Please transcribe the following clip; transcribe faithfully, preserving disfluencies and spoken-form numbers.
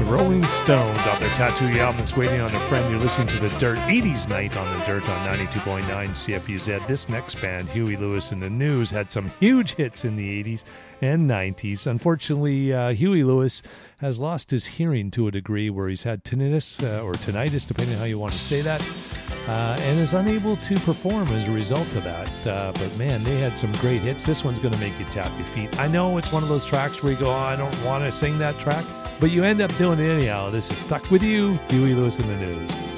Rolling Stones out there, Tattoo Your Album. It's waiting on a friend. You're listening to The Dirt, eighties Night on The Dirt on ninety-two point nine C F U Z. This next band, Huey Lewis and the News, had some huge hits in the eighties and nineties. Unfortunately, uh, Huey Lewis has lost his hearing to a degree where he's had tinnitus uh, or tinnitus, depending on how you want to say that, uh, and is unable to perform as a result of that. Uh, but man, they had some great hits. This one's going to make you tap your feet. I know it's one of those tracks where you go, oh, I don't want to sing that track, but you end up doing it anyhow. This is Stuck With You, Huey Lewis and the News.